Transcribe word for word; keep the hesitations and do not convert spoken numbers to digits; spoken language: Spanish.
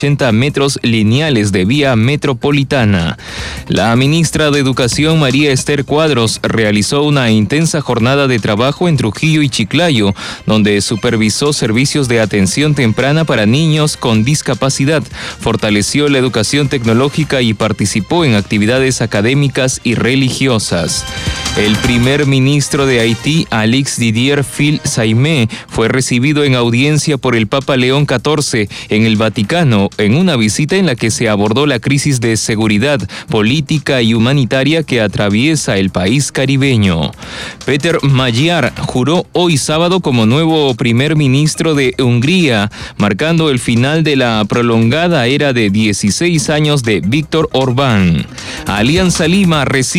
ochenta metros lineales de vía metropolitana. La ministra de Educación, María Esther Cuadros, realizó una intensa jornada de trabajo en Trujillo y Chiclayo, donde supervisó servicios de atención temprana para niños con discapacidad, fortaleció la educación tecnológica y participó en actividades académicas y religiosas. El primer ministro de Haití, Alix Didier Fil-Saimé, fue recibido en audiencia por el Papa León catorce en el Vaticano, en una visita en la que se abordó la crisis de seguridad, política y humanitaria que atraviesa el país caribeño. Péter Magyar juró hoy sábado como nuevo primer ministro de Hungría, marcando el final de la prolongada era de dieciséis años de Víctor Orbán. Alianza Lima recibe